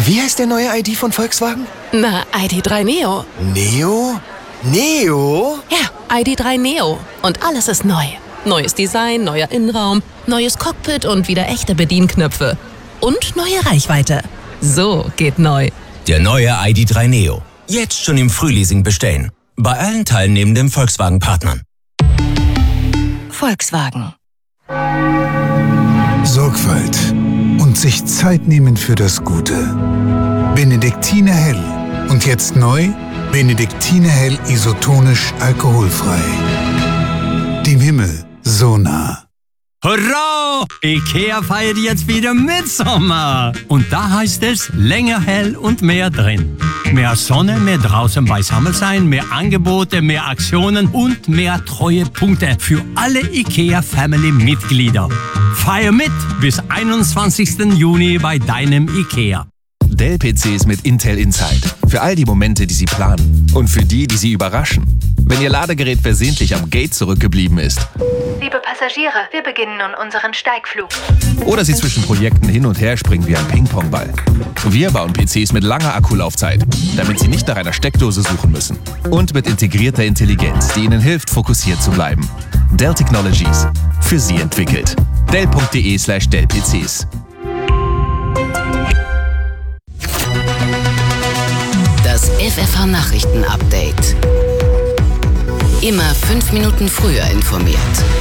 Wie heißt der neue ID von Volkswagen? Na, ID.3 Neo. Neo? Neo? Ja, ID.3 Neo. Und alles ist neu. Neues Design, neuer Innenraum, neues Cockpit und wieder echte Bedienknöpfe. Und neue Reichweite. So geht neu. Der neue ID.3 Neo. Jetzt schon im Frühleasing bestellen. Bei allen teilnehmenden Volkswagen-Partnern. Volkswagen. Sorgfalt und sich Zeit nehmen für das Gute. Benediktiner Hell. Und jetzt neu, Benediktiner Hell isotonisch alkoholfrei. Dem Himmel so nah. Hurra! IKEA feiert jetzt wieder Mitsommer. Und da heißt es länger hell und mehr drin. Mehr Sonne, mehr draußen beisammen sein, mehr Angebote, mehr Aktionen und mehr Treuepunkte für alle IKEA-Family-Mitglieder. Feier mit bis 21. Juni bei deinem IKEA. Dell-PCs mit Intel Inside. Für all die Momente, die Sie planen. Und für die, die Sie überraschen. Wenn Ihr Ladegerät versehentlich am Gate zurückgeblieben ist. Liebe Passagiere, wir beginnen nun unseren Steigflug. Oder Sie zwischen Projekten hin und her springen wie ein Ping-Pong-Ball. Wir bauen PCs mit langer Akkulaufzeit, damit Sie nicht nach einer Steckdose suchen müssen. Und mit integrierter Intelligenz, die Ihnen hilft, fokussiert zu bleiben. Dell Technologies. Für Sie entwickelt. Dell.de/Dell-PCs. Das FFH-Nachrichten-Update. Immer 5 Minuten früher informiert.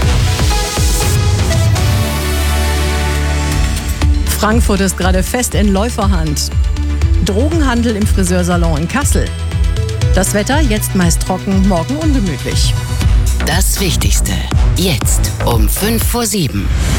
Frankfurt ist gerade fest in Läuferhand. Drogenhandel im Friseursalon in Kassel. Das Wetter jetzt meist trocken, morgen ungemütlich. Das Wichtigste. Jetzt um 6:55.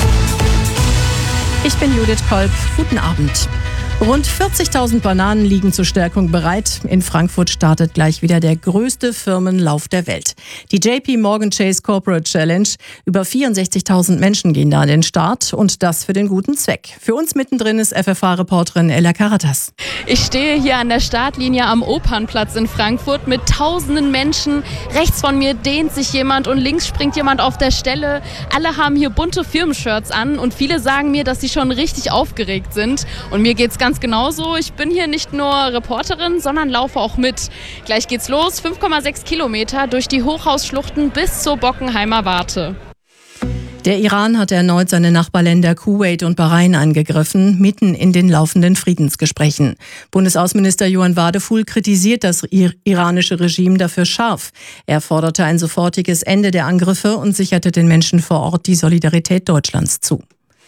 Ich bin Judith Kolb. Guten Abend. Rund 40.000 Bananen liegen zur Stärkung bereit. In Frankfurt startet gleich wieder der größte Firmenlauf der Welt. Die JP Morgan Chase Corporate Challenge. Über 64.000 Menschen gehen da an den Start und das für den guten Zweck. Für uns mittendrin ist FFH-Reporterin Ella Karatas. Ich stehe hier an der Startlinie am Opernplatz in Frankfurt mit tausenden Menschen. Rechts von mir dehnt sich jemand und links springt jemand auf der Stelle. Alle haben hier bunte Firmenshirts an und viele sagen mir, dass sie schon richtig aufgeregt sind. Und mir geht's ganz genauso. Ich bin hier nicht nur Reporterin, sondern laufe auch mit. Gleich geht's los, 5,6 Kilometer durch die Hochhausschluchten bis zur Bockenheimer Warte. Der Iran hat erneut seine Nachbarländer Kuwait und Bahrain angegriffen, mitten in den laufenden Friedensgesprächen. Bundesaußenminister Johann Wadefuhl kritisiert das iranische Regime dafür scharf. Er forderte ein sofortiges Ende der Angriffe und sicherte den Menschen vor Ort die Solidarität Deutschlands zu.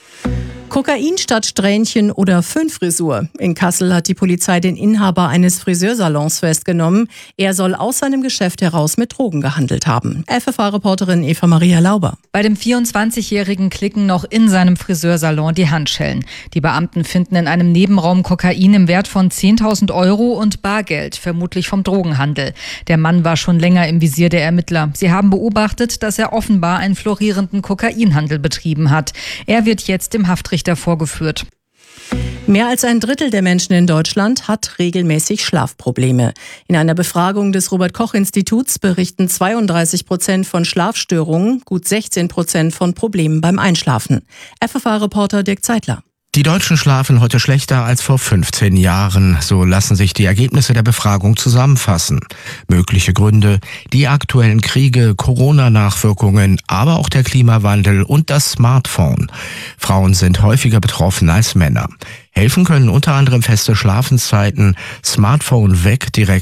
Kokain statt Strähnchen oder Föhnfrisur. In Kassel hat die Polizei den Inhaber eines Friseursalons festgenommen. Er soll aus seinem Geschäft heraus mit Drogen gehandelt haben. FFH-Reporterin Eva-Maria Lauber. Bei dem 24-Jährigen klicken noch in seinem Friseursalon die Handschellen. Die Beamten finden in einem Nebenraum Kokain im Wert von 10.000 Euro und Bargeld, vermutlich vom Drogenhandel. Der Mann war schon länger im Visier der Ermittler. Sie haben beobachtet, dass er offenbar einen florierenden Kokainhandel betrieben hat. Er wird jetzt dem Haftrichter vorgeführt. Mehr als ein Drittel der Menschen in Deutschland hat regelmäßig Schlafprobleme. In einer Befragung des Robert-Koch-Instituts berichten 32% von Schlafstörungen, gut 16% von Problemen beim Einschlafen. FFH-Reporter Dirk Zeitler. Die Deutschen schlafen heute schlechter als vor 15 Jahren. So lassen sich die Ergebnisse der Befragung zusammenfassen. Mögliche Gründe: die aktuellen Kriege, Corona-Nachwirkungen, aber auch der Klimawandel und das Smartphone. Frauen sind häufiger betroffen als Männer. Helfen können unter anderem feste Schlafenszeiten, Smartphone weg, direkt